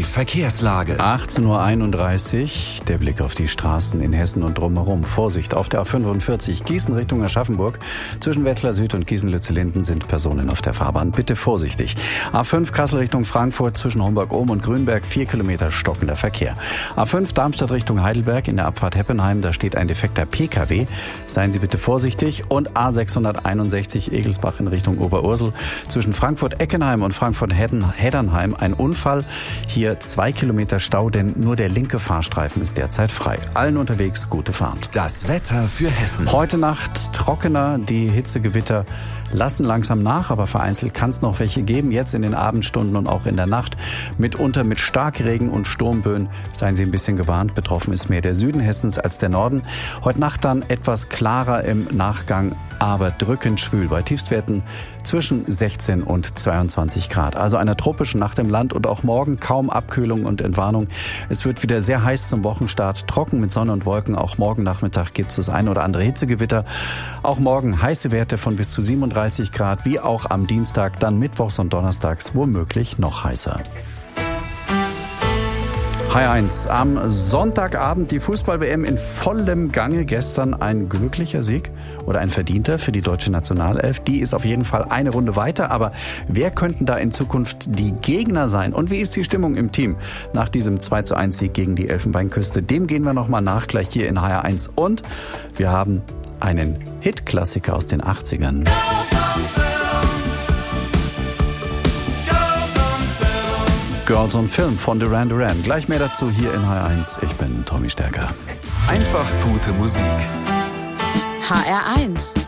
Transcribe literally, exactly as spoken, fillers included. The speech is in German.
Die Verkehrslage. achtzehn Uhr einunddreißig, der Blick auf die Straßen in Hessen und drumherum. Vorsicht, auf der A fünfundvierzig, Gießen Richtung Aschaffenburg. Zwischen Wetzlar Süd und Gießen-Lützellinden sind Personen auf der Fahrbahn. Bitte vorsichtig. A fünf Kassel Richtung Frankfurt, zwischen Homburg-Ohm und Grünberg, vier Kilometer stockender Verkehr. A fünf Darmstadt Richtung Heidelberg, in der Abfahrt Heppenheim, da steht ein defekter P K W. Seien Sie bitte vorsichtig. Und A sechshunderteinundsechzig Egelsbach in Richtung Oberursel, zwischen Frankfurt-Eckenheim und Frankfurt-Heddernheim ein Unfall. Hier zwei Kilometer Stau, denn nur der linke Fahrstreifen ist derzeit frei. Allen unterwegs gute Fahrt. Das Wetter für Hessen. Heute Nacht trockener, die Hitzegewitter lassen langsam nach, aber vereinzelt kann es noch welche geben. Jetzt in den Abendstunden und auch in der Nacht. Mitunter mit Starkregen und Sturmböen. Seien Sie ein bisschen gewarnt. Betroffen ist mehr der Süden Hessens als der Norden. Heute Nacht dann etwas klarer im Nachgang, aber drückend schwül bei Tiefstwerten zwischen sechzehn und zweiundzwanzig Grad. Also eine tropische Nacht im Land und auch morgen kaum Abkühlung und Entwarnung. Es wird wieder sehr heiß zum Wochenstart, trocken mit Sonne und Wolken. Auch morgen Nachmittag gibt es das ein oder andere Hitzegewitter. Auch morgen heiße Werte von bis zu siebenunddreißig Grad, wie auch am Dienstag, dann mittwochs und donnerstags womöglich noch heißer. H eins. Am Sonntagabend die Fußball-W M in vollem Gange. Gestern ein glücklicher Sieg oder ein verdienter für die deutsche Nationalelf. Die ist auf jeden Fall eine Runde weiter. Aber wer könnten da in Zukunft die Gegner sein? Und wie ist die Stimmung im Team nach diesem zwei zu eins Sieg gegen die Elfenbeinküste? Dem gehen wir nochmal nach, gleich hier in H eins. Und wir haben einen Hit-Klassiker aus den achtzigern. Girls on Film von Duran Duran. Gleich mehr dazu hier in H eins. Ich bin Tommy Stärker. Einfach gute Musik. H R eins.